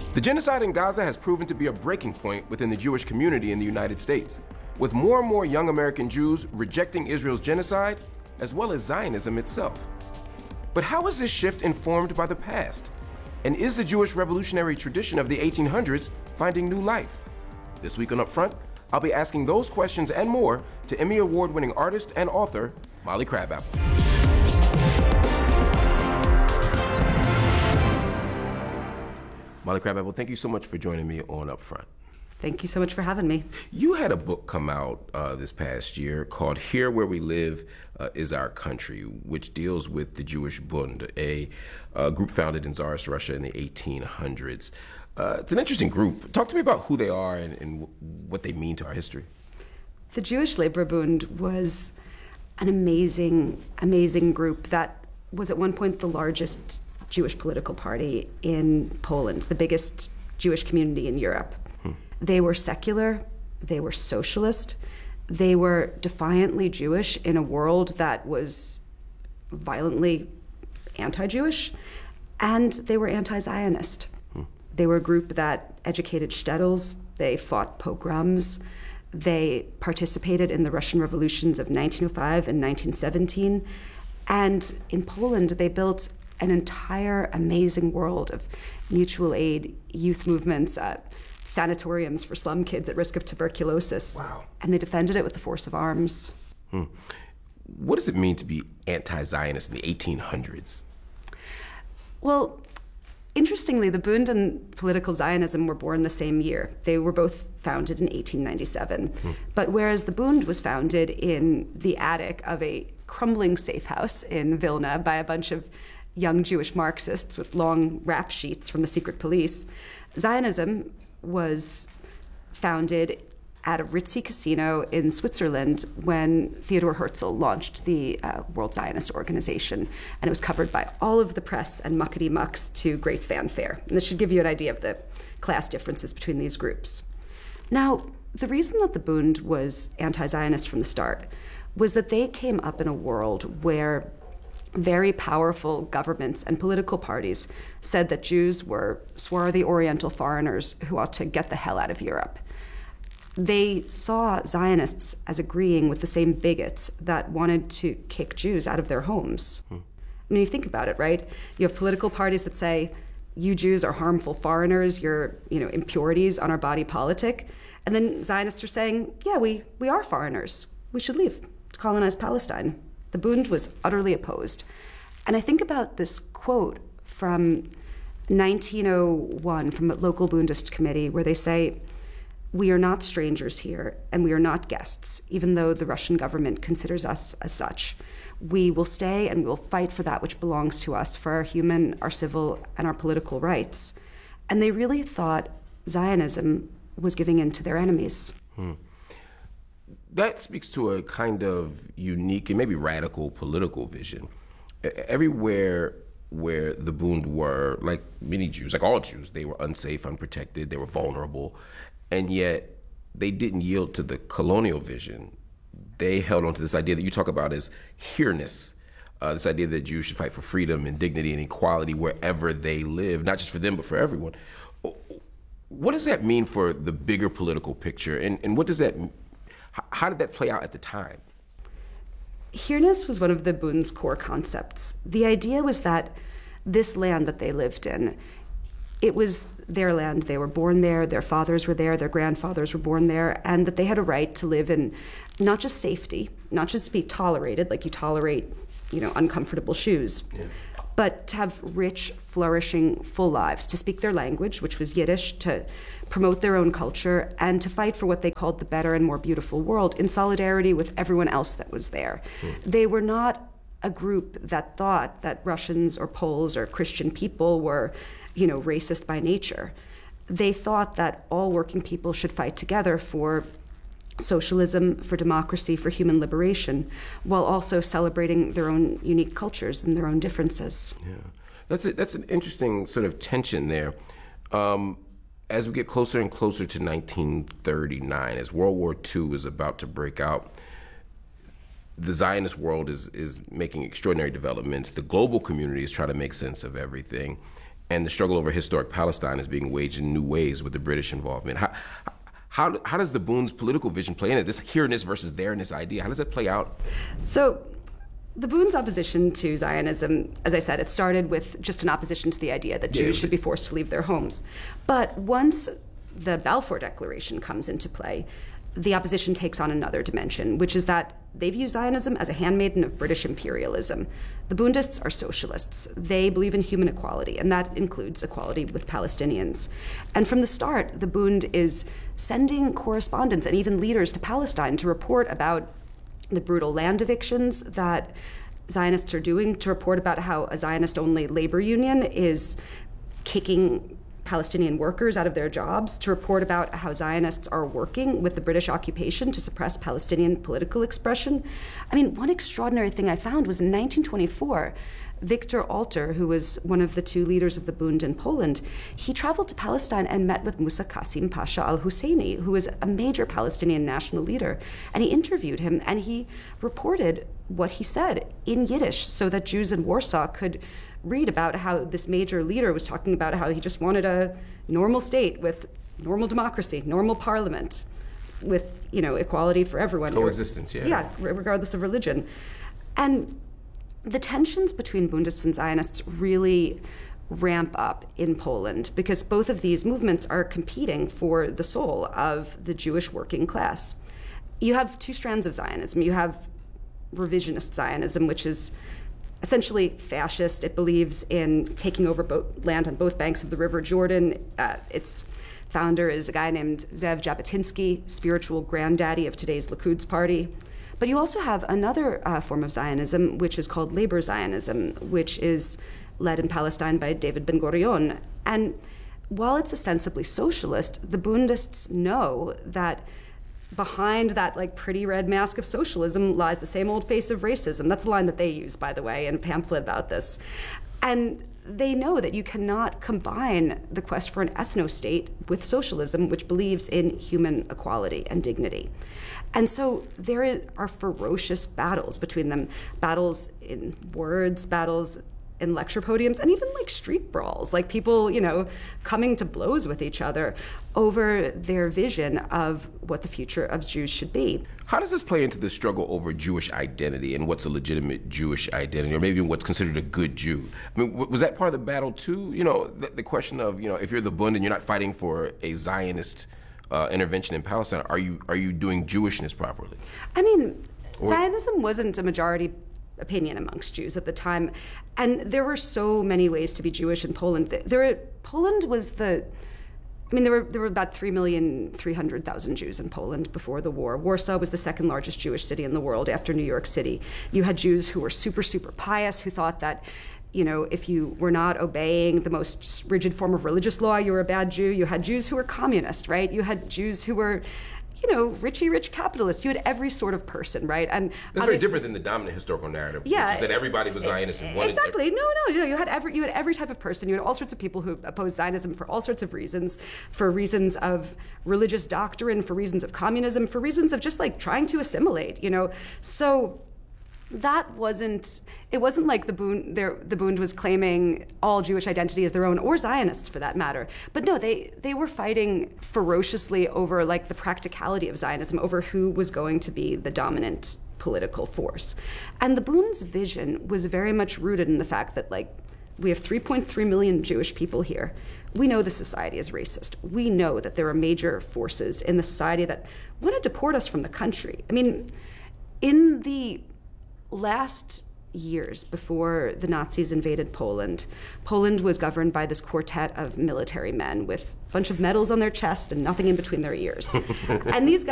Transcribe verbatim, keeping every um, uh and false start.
The genocide in Gaza has proven to be a breaking point within the Jewish community in the United States, with more and more young American Jews rejecting Israel's genocide, as well as Zionism itself. But how is this shift informed by the past? And is the Jewish revolutionary tradition of the eighteen hundreds finding new life? This week on Upfront, I'll be asking those questions and more to Emmy Award-winning artist and author, Molly Crabapple. Molly Crabapple, thank you so much for joining me on Upfront. Thank you so much for having me. You had a book come out uh, this past year called Here Where We Live uh, Is Our Country, which deals with the Jewish Bund, a, a group founded in Tsarist Russia in the eighteen hundreds. Uh, it's an interesting group. Talk to me about who they are and, and what they mean to our history. The Jewish Laborbund was an amazing, amazing group that was at one point the largest Jewish political party in Poland, the biggest Jewish community in Europe. Hmm. They were secular, they were socialist, they were defiantly Jewish in a world that was violently anti-Jewish, and they were anti-Zionist. Hmm. They were a group that educated shtetls, they fought pogroms, they participated in the Russian revolutions of nineteen oh five and nineteen seventeen, and in Poland they built an entire amazing world of mutual aid, youth movements, uh, sanatoriums for slum kids at risk of tuberculosis. Wow. And they defended it with the force of arms. Hmm. What does it mean to be anti-Zionist in the eighteen hundreds? Well, interestingly, the Bund and political Zionism were born the same year. They were both founded in eighteen ninety-seven. Hmm. But whereas the Bund was founded in the attic of a crumbling safe house in Vilna by a bunch of young Jewish Marxists with long rap sheets from the secret police, Zionism was founded at a ritzy casino in Switzerland when Theodor Herzl launched the uh, World Zionist Organization, and it was covered by all of the press and muckety mucks to great fanfare. And this should give you an idea of the class differences between these groups. Now, the reason that the Bund was anti-Zionist from the start was that they came up in a world where very powerful governments and political parties said that Jews were swarthy Oriental foreigners who ought to get the hell out of Europe. They saw Zionists as agreeing with the same bigots that wanted to kick Jews out of their homes. Hmm. I mean, you think about it, right? You have political parties that say, you Jews are harmful foreigners, you're, you know, impurities on our body politic. And then Zionists are saying, yeah, we, we are foreigners. We should leave to colonize Palestine. The Bund was utterly opposed. And I think about this quote from nineteen oh one from a local Bundist committee where they say, we are not strangers here and we are not guests, even though the Russian government considers us as such. We will stay and we will fight for that which belongs to us, for our human, our civil, and our political rights. And they really thought Zionism was giving in to their enemies. Hmm. That speaks to a kind of unique and maybe radical political vision. Everywhere where the Bund were, like many Jews, like all Jews, they were unsafe, unprotected, they were vulnerable, and yet they didn't yield to the colonial vision. They held on to this idea that you talk about as here-ness, uh, this idea that Jews should fight for freedom and dignity and equality wherever they live, not just for them, but for everyone. What does that mean for the bigger political picture, and, and what does that How did that play out at the time? Here-ness was one of the Bund's core concepts. The idea was that this land that they lived in, it was their land. They were born there, their fathers were there, their grandfathers were born there, and that they had a right to live in not just safety, not just be tolerated, like you tolerate, you know, uncomfortable shoes, yeah. but to have rich, flourishing, full lives, to speak their language, which was Yiddish, to promote their own culture, and to fight for what they called the better and more beautiful world in solidarity with everyone else that was there. Mm. They were not a group that thought that Russians or Poles or Christian people were, you know, racist by nature. They thought that all working people should fight together for socialism, for democracy, for human liberation, while also celebrating their own unique cultures and their own differences. Yeah, that's a, that's an interesting sort of tension there. Um, as we get closer and closer to nineteen thirty-nine, as World War Two is about to break out, the Zionist world is is making extraordinary developments. The global community is trying to make sense of everything. and the struggle over historic Palestine is being waged in new ways with the British involvement. How, how, how does the Boon's political vision play in it? This here-ness versus there-ness idea, how does it play out? So the Boon's opposition to Zionism, as I said, it started with just an opposition to the idea that Jews Yeah. should be forced to leave their homes. But once the Balfour Declaration comes into play, the opposition takes on another dimension, which is that they view Zionism as a handmaiden of British imperialism. The Boondists are socialists. They believe in human equality, and that includes equality with Palestinians. And from the start, the Bund is sending correspondents and even leaders to Palestine to report about the brutal land evictions that Zionists are doing, to report about how a Zionist-only labor union is kicking Palestinian workers out of their jobs, to report about how Zionists are working with the British occupation to suppress Palestinian political expression. I mean, one extraordinary thing I found was in nineteen twenty-four, Victor Alter, who was one of the two leaders of the Bund in Poland, he traveled to Palestine and met with Musa Qasim Pasha al-Husseini, who was a major Palestinian national leader. And he interviewed him, and he reported what he said in Yiddish so that Jews in Warsaw could read about how this major leader was talking about how he just wanted a normal state with normal democracy, normal parliament, with, you know, equality for everyone. Coexistence, yeah. Yeah, regardless of religion. And the tensions between Bundists and Zionists really ramp up in Poland because both of these movements are competing for the soul of the Jewish working class. You have two strands of Zionism. You have revisionist Zionism, which is essentially fascist. It believes in taking over both land on both banks of the River Jordan. Uh, its founder is a guy named Zev Jabotinsky, spiritual granddaddy of today's Likud's party. But you also have another uh, form of Zionism, which is called labor Zionism, which is led in Palestine by David Ben-Gurion. And while it's ostensibly socialist, the Bundists know that behind that like pretty red mask of socialism lies the same old face of racism. That's the line that they use, by the way, in a pamphlet about this. And they know that you cannot combine the quest for an ethno-state with socialism, which believes in human equality and dignity. And so there are ferocious battles between them, battles in words, battles in lecture podiums, and even like street brawls, like people, you know, coming to blows with each other over their vision of what the future of Jews should be. How does this play into the struggle over Jewish identity and what's a legitimate Jewish identity, or maybe what's considered a good Jew? I mean, was that part of the battle too? You know, the, the question of, you know, if you're the Bund and you're not fighting for a Zionist uh, intervention in Palestine, are you are you doing Jewishness properly? I mean, Or, Zionism wasn't a majority opinion amongst Jews at the time, and there were so many ways to be Jewish in Poland. There, Poland was the, I mean, there were there were about three million three hundred thousand Jews in Poland before the war. Warsaw was the second largest Jewish city in the world after New York City. You had Jews who were super, super pious, who thought that, you know, if you were not obeying the most rigid form of religious law, you were a bad Jew. You had Jews who were communist, right? You had Jews who were, you know, richy rich capitalists. You had every sort of person, right? And that's very different than the dominant historical narrative, yeah, which is that everybody was Zionist and wanted exactly. No, no, no. You had every you had every type of person. You had all sorts of people who opposed Zionism for all sorts of reasons, for reasons of religious doctrine, for reasons of communism, for reasons of just like trying to assimilate. You know, so that wasn't, it wasn't like the Bund, their, the Bund was claiming all Jewish identity as their own, or Zionists for that matter. But no, they, they were fighting ferociously over like the practicality of Zionism, over who was going to be the dominant political force. And the Bund's vision was very much rooted in the fact that like, we have three point three million Jewish people here. We know the society is racist. We know that there are major forces in the society that want to deport us from the country. I mean, in the last years before the Nazis invaded Poland, Poland was governed by this quartet of military men with a bunch of medals on their chest and nothing in between their ears. And these guys